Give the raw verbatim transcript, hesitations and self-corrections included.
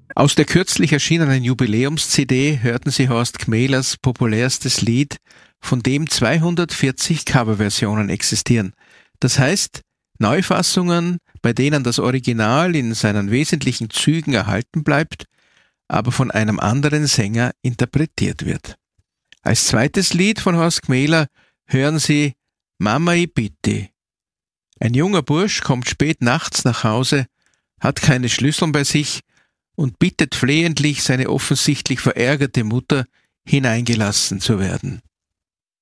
Aus der kürzlich erschienenen Jubiläums-C D hörten Sie Horst Gmelers populärstes Lied, von dem zweihundertvierzig Coverversionen existieren. Das heißt, Neufassungen, bei denen das Original in seinen wesentlichen Zügen erhalten bleibt, aber von einem anderen Sänger interpretiert wird. Als zweites Lied von Horst Gmeler hören Sie Mama i bitte. Ein junger Bursch kommt spät nachts nach Hause, hat keine Schlüssel bei sich und bittet flehentlich seine offensichtlich verärgerte Mutter, hineingelassen zu werden.